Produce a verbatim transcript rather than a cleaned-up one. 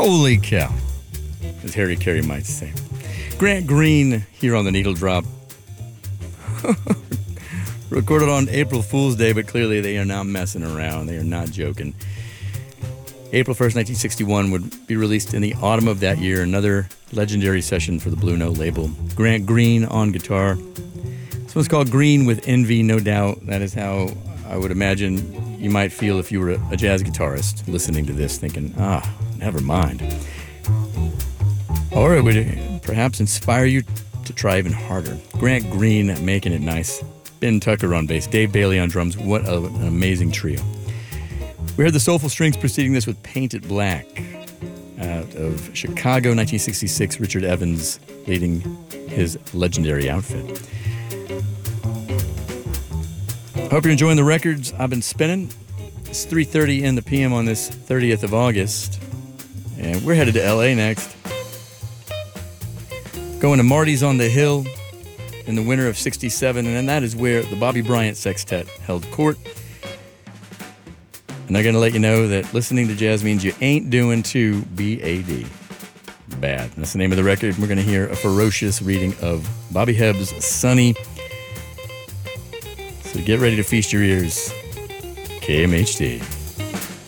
Holy cow, as Harry Carey might say. Grant Green here on the Needle Drop. Recorded on April Fool's Day, but clearly they are not messing around. They are not joking. April first, nineteen sixty-one would be released in the autumn of that year. Another legendary session for the Blue Note label. Grant Green on guitar. This one's called Green with Envy, no doubt. That is how I would imagine you might feel if you were a jazz guitarist listening to this, thinking, ah, never mind. Or it would perhaps inspire you to try even harder. Grant Green making it nice. Ben Tucker on bass, Dave Bailey on drums. What a, an amazing trio. We heard the Soulful Strings preceding this with Painted Black out of Chicago, nineteen sixty-six. Richard Evans leading his legendary outfit. Hope you're enjoying the records I've been spinning. It's three thirty in the p m on this thirtieth of August. And we're headed to L A next. Going to Marty's on the Hill in the winter of sixty-seven, and that is where the Bobby Bryant Sextet held court. And they're going to let you know that listening to jazz means you ain't doing too B A D. Bad. That's the name of the record. We're going to hear a ferocious reading of Bobby Hebb's Sonny. So get ready to feast your ears. K M H D.